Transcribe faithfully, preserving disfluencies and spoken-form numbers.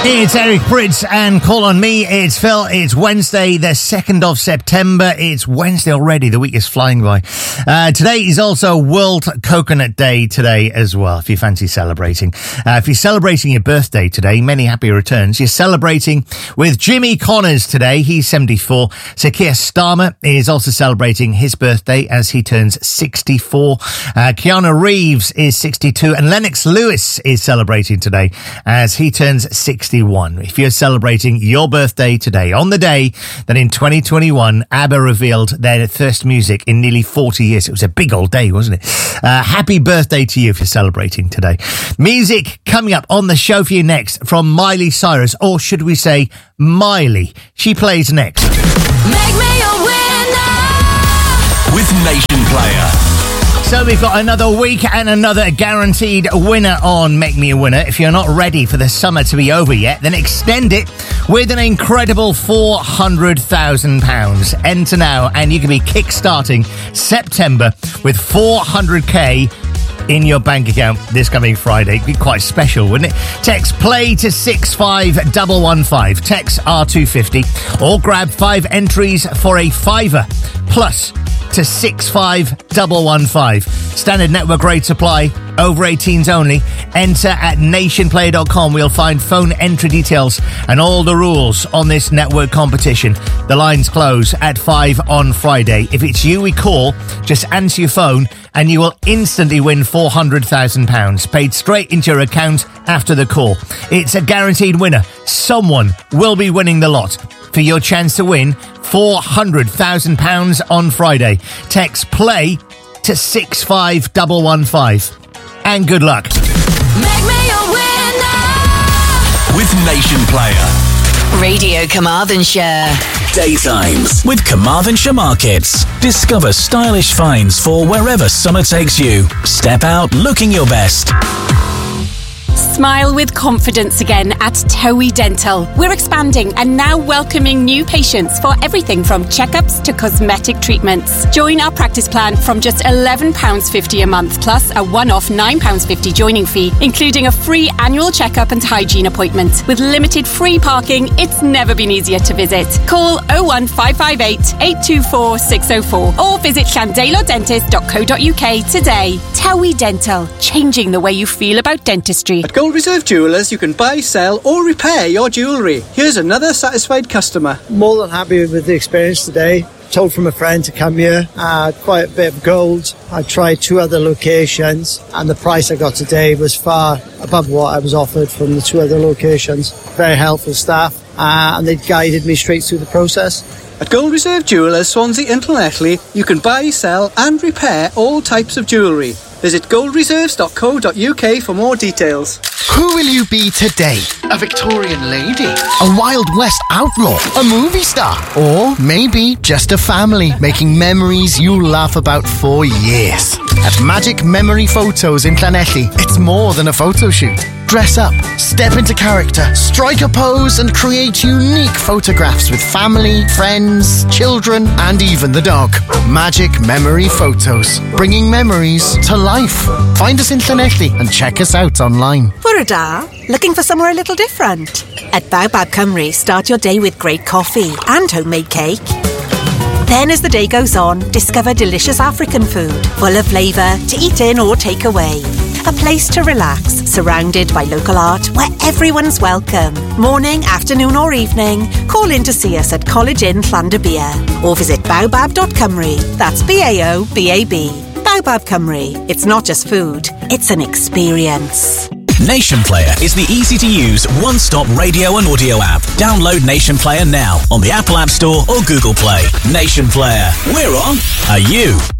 It's Eric Pritz and Call on Me. It's Phil. It's Wednesday, the second of September. It's Wednesday already. The week is flying by. Uh, today is also World Coconut Day today as well, if you fancy celebrating. Uh, if you're celebrating your birthday today, many happy returns. You're celebrating with Jimmy Connors today. He's seventy-four. Sir Keir Starmer is also celebrating his birthday as he turns sixty-four. Uh, Keanu Reeves is sixty-two. And Lennox Lewis is celebrating today as he turns sixty-one. If you're celebrating your birthday today, on the day that in twenty twenty-one, ABBA revealed their first music in nearly forty years. It was a big old day, wasn't it? Uh, happy birthday to you if you're celebrating today. Music coming up on the show for you next from Miley Cyrus, or should we say Miley. She plays next. Make me a winner with Nation Player. So we've got another week and another guaranteed winner on Make Me a Winner. If you're not ready for the summer to be over yet, then extend it with an incredible four hundred thousand pounds. Enter now and you can be kick-starting September with four hundred k in your bank account this coming Friday. It'd be quite special, wouldn't it? Text play to six five one one five. Text R two fifty or grab five entries for a fiver plus to six five one one five. Standard network rate supply, over eighteens only. Enter at nation player dot com. We'll find phone entry details and all the rules on this network competition. The lines close at five on Friday. If it's you we call, just answer your phone and you will instantly win four hundred thousand pounds paid straight into your account after the call. It's a guaranteed winner. Someone will be winning the lot. For your chance to win four hundred thousand pounds on Friday, text play to six five one one five. And good luck. Make me a winner with Nation Player. Radio Carmarthenshire. Daytimes with Carmarthenshire Markets. Discover stylish finds for wherever summer takes you. Step out looking your best. Smile with confidence again at Towie Dental. We're expanding and now welcoming new patients for everything from checkups to cosmetic treatments. Join our practice plan from just eleven pounds fifty a month plus a one-off nine pounds fifty joining fee, including a free annual checkup and hygiene appointment. With limited free parking, it's never been easier to visit. Call oh one five five eight, eight two four, six oh four or visit llandelo dentist dot co dot uk today. Towie Dental, changing the way you feel about dentistry. At Gold Reserve Jewellers, you can buy, sell or repair your jewellery. Here's another satisfied customer. More than happy with the experience today. Told from a friend to come here. I had quite a bit of gold. I tried two other locations and the price I got today was far above what I was offered from the two other locations. Very helpful staff uh, and they guided me straight through the process. At Gold Reserve Jewellers, Swansea and Llanelli, you can buy, sell and repair all types of jewellery. Visit gold reserves dot co dot uk for more details. Who will you be today? A Victorian lady? A Wild West outlaw? A movie star? Or maybe just a family making memories you'll laugh about for years. At Magic Memory Photos in Llanelli, it's more than a photo shoot. Dress up, step into character, strike a pose and create unique photographs with family, friends, children and even the dog. Magic Memory Photos, bringing memories to life. Find us in Llanelli and check us out online. Fwrda, looking for somewhere a little different? At Baobab Cymru, start your day with great coffee and homemade cake. Then as the day goes on, discover delicious African food, full of flavour to eat in or take away. A place to relax, surrounded by local art where everyone's welcome. Morning, afternoon or evening, call in to see us at College Inn Llandybia or visit baobab dot cymru. That's B A O B A B. Baobab Cymru. It's not just food, it's an experience. Nation Player is the easy-to-use one-stop radio and audio app. Download Nation Player now on the Apple App Store or Google Play. Nation Player. We're on. Are you?